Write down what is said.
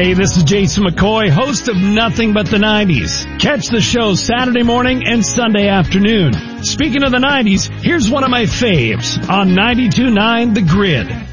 Hey, this is Jason McCoy, host of Nothing But the 90s. Catch the show Saturday morning and Sunday afternoon. Speaking of the 90s, here's one of my faves on 92.9 The Grid.